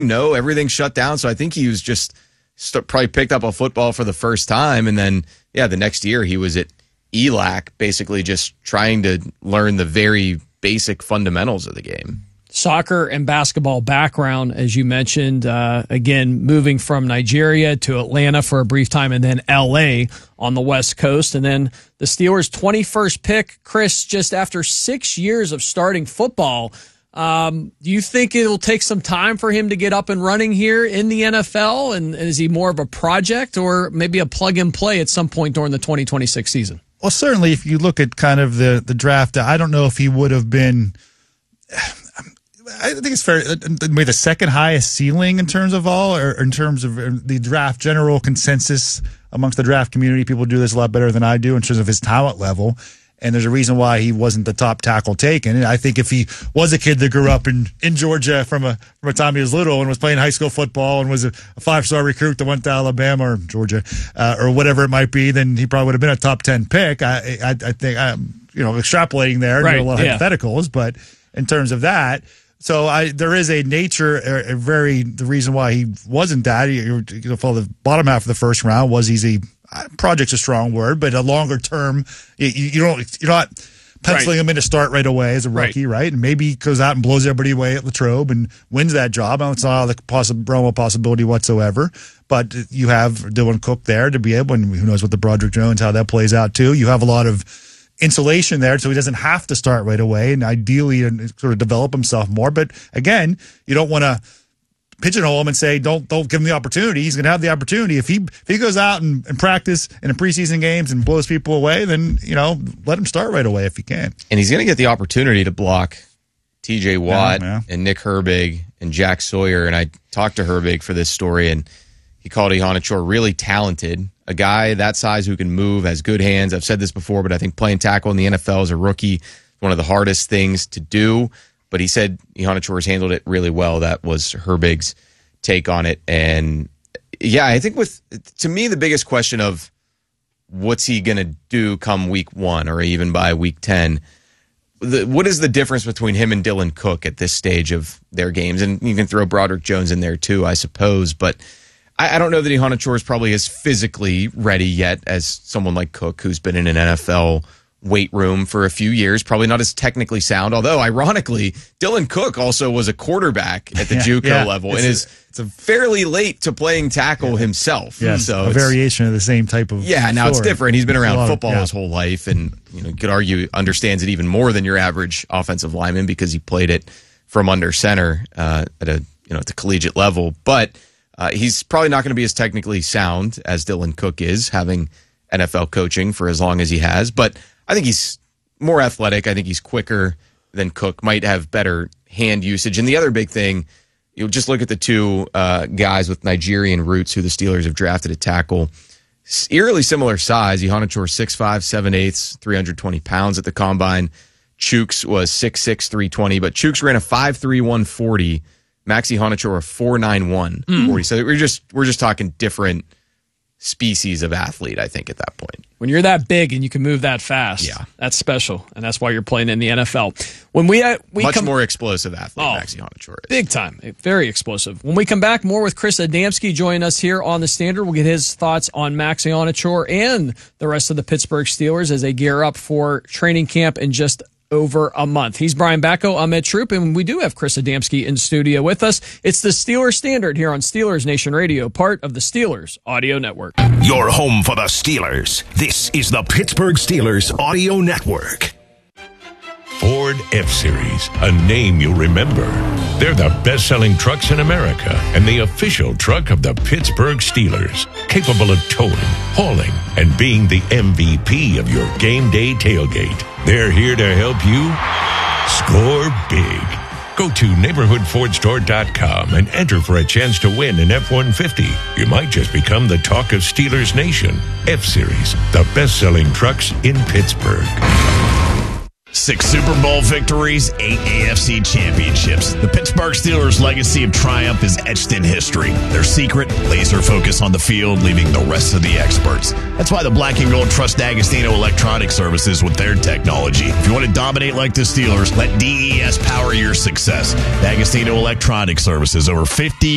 No, everything shut down. So I think he was just probably picked up a football for the first time. And then, the next year he was at ELAC, basically just trying to learn the very basic fundamentals of the game. Soccer and basketball background, as you mentioned, again, moving from Nigeria to Atlanta for a brief time and then L.A. on the West Coast. And then the Steelers' 21st pick, Chris, just after 6 years of starting football. Do you think it'll take some time for him to get up and running here in the NFL? And is he more of a project or maybe a plug-and-play at some point during the 2026 season? Well, certainly if you look at kind of the draft, I don't know if he would have been – I think it's fair. Maybe the second highest ceiling in terms of or in terms of the draft general consensus amongst the draft community. People do this a lot better than I do in terms of his talent level. And there's a reason why he wasn't the top tackle taken. And I think if he was a kid that grew up in Georgia from a time he was little and was playing high school football and was a 5-star recruit that went to Alabama or Georgia or whatever it might be, then he probably would have been a top 10 pick. I think extrapolating there, right, a lot of hypotheticals, but in terms of that. So there is a nature, the reason why he wasn't that. For the bottom half of the first round was he's project's a strong word, but a longer term, you're not penciling him in to start right away as a rookie, right? And maybe he goes out and blows everybody away at Latrobe and wins that job. It's not the realm of possibility whatsoever. But you have Dylan Cook there to be able, and who knows what the Broderick Jones, how that plays out too. You have a lot of insulation there, so he doesn't have to start right away, and ideally sort of develop himself more. But again, you don't want to pigeonhole him and say don't give him the opportunity. He's going to have the opportunity. If he goes out and practice in the preseason games and blows people away, then let him start right away if he can. And he's going to get the opportunity to block T.J. Watt and Nick Herbig and Jack Sawyer. And I talked to Herbig for this story, and he called Iheanacho really talented. A guy that size who can move, has good hands. I've said this before, but I think playing tackle in the NFL as a rookie is one of the hardest things to do. But he said Iheanacho has handled it really well. That was Herbig's take on it. And I think to me, the biggest question of what's he going to do come week 1 or even by week 10, what is the difference between him and Dylan Cook at this stage of their games? And you can throw Broderick Jones in there too, I suppose, but I don't know that Iheanacho is probably as physically ready yet as someone like Cook, who's been in an NFL weight room for a few years, probably not as technically sound, although ironically, Dylan Cook also was a quarterback at the JUCO level and is fairly late to playing tackle himself. Yeah, so a variation of the same type of now it's different. He's been around football his whole life and you could argue understands it even more than your average offensive lineman because he played it from under center at the collegiate level. But he's probably not going to be as technically sound as Dylan Cook is, having NFL coaching for as long as he has. But I think he's more athletic. I think he's quicker than Cook, might have better hand usage. And the other big thing, you'll just look at the two guys with Nigerian roots who the Steelers have drafted at tackle. Eerily similar size. Iheanacho 6'5", 7/8", 320 pounds at the combine. Chooks was 6'6", 320, but Chooks ran a 5'3", 140. Maxi Iheanacho are 4'9", 40. So we're just talking different species of athlete, I think, at that point. When you're that big and you can move that fast, that's special, and that's why you're playing in the NFL. When we much more explosive athlete, Maxi Iheanacho is. Big time, very explosive. When we come back, more with Chris Adamski joining us here on The Standard. We'll get his thoughts on Maxi Iheanacho and the rest of the Pittsburgh Steelers as they gear up for training camp in just over a month. He's Brian Bacco, I'm Ed Troop, and we do have Chris Adamski in studio with us. It's the Steelers Standard here on Steelers Nation Radio, part of the Steelers Audio Network. Your home for the Steelers. This is the Pittsburgh Steelers Audio Network. Ford F-Series, a name you'll remember. They're the best-selling trucks in America and the official truck of the Pittsburgh Steelers, capable of towing, hauling, and being the MVP of your game day tailgate. They're here to help you score big. Go to neighborhoodfordstore.com and enter for a chance to win an F-150. You might just become the talk of Steelers Nation. F-Series, the best-selling trucks in Pittsburgh. 6 Super Bowl victories, 8 AFC championships. The Pittsburgh Steelers' legacy of triumph is etched in history. Their secret, laser focus on the field, leaving the rest of the experts. That's why the Black and Gold trust D'Agostino Electronic Services with their technology. If you want to dominate like the Steelers, let DES power your success. D'Agostino Electronic Services, over 50